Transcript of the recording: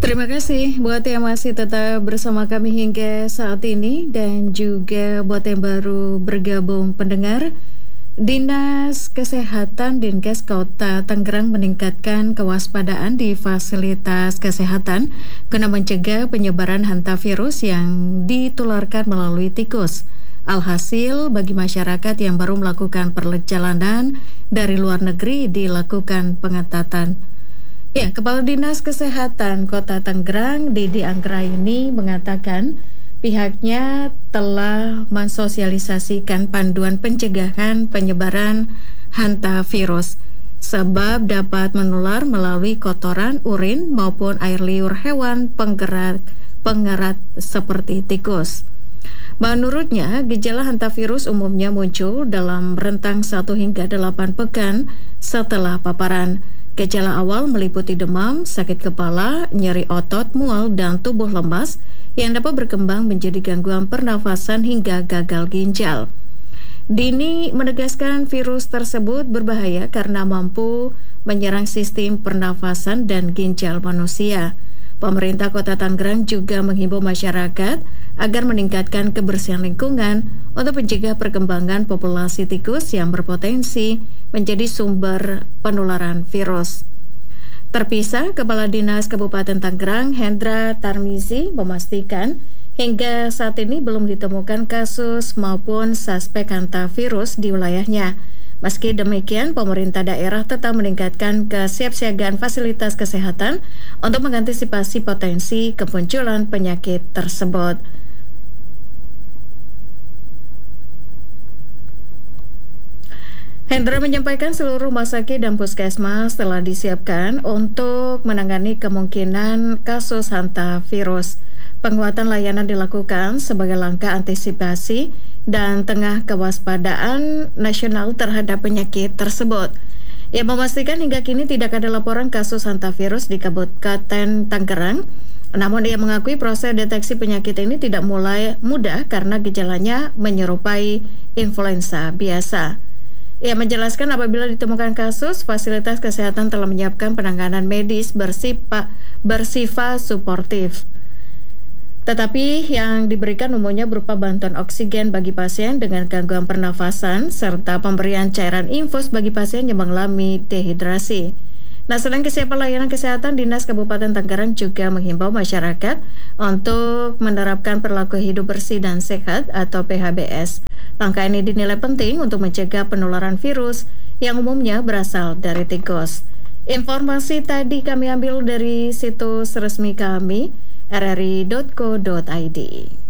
Terima kasih buat yang masih tetap bersama kami hingga saat ini dan juga buat yang baru bergabung pendengar. Dinas Kesehatan Dinkes Kota Tangerang meningkatkan kewaspadaan di fasilitas kesehatan guna mencegah penyebaran hantavirus yang ditularkan melalui tikus. Alhasil, bagi masyarakat yang baru melakukan perjalanan dari luar negeri dilakukan pengetatan. Ya, Kepala Dinas Kesehatan Kota Tangerang, Didi Anggraini mengatakan pihaknya telah mensosialisasikan panduan pencegahan penyebaran hantavirus sebab dapat menular melalui kotoran, urin maupun air liur hewan pengerat seperti tikus. Menurutnya, gejala hantavirus umumnya muncul dalam rentang 1 hingga 8 pekan setelah paparan. Gejala awal meliputi demam, sakit kepala, nyeri otot, mual, dan tubuh lemas yang dapat berkembang menjadi gangguan pernafasan hingga gagal ginjal. Dini menegaskan virus tersebut berbahaya karena mampu menyerang sistem pernafasan dan ginjal manusia. Pemerintah Kota Tangerang juga menghimbau masyarakat agar meningkatkan kebersihan lingkungan untuk mencegah perkembangan populasi tikus yang berpotensi menjadi sumber penularan virus. Terpisah, Kepala Dinas Kabupaten Tangerang, Hendra Tarmizi, memastikan hingga saat ini belum ditemukan kasus maupun suspek hantavirus di wilayahnya. Meski demikian, pemerintah daerah tetap meningkatkan kesiapsiagaan fasilitas kesehatan untuk mengantisipasi potensi kemunculan penyakit tersebut. Hendra menyampaikan seluruh rumah sakit dan puskesmas telah disiapkan untuk menangani kemungkinan kasus hantavirus. Penguatan layanan dilakukan sebagai langkah antisipasi dan tengah kewaspadaan nasional terhadap penyakit tersebut. Ia memastikan hingga kini tidak ada laporan kasus hantavirus di Kabupaten Tangerang. Namun ia mengakui proses deteksi penyakit ini tidak mulai mudah karena gejalanya menyerupai influenza biasa. Ia menjelaskan apabila ditemukan kasus, fasilitas kesehatan telah menyiapkan penanganan medis bersifat suportif. Tetapi yang diberikan umumnya berupa bantuan oksigen bagi pasien dengan gangguan pernafasan serta pemberian cairan infus bagi pasien yang mengalami dehidrasi. Nah, selain kesiapan layanan kesehatan, Dinas Kabupaten Tangerang juga menghimbau masyarakat untuk menerapkan perilaku hidup bersih dan sehat atau PHBS. Langkah ini dinilai penting untuk mencegah penularan virus yang umumnya berasal dari tikus. Informasi tadi kami ambil dari situs resmi kami, rri.co.id.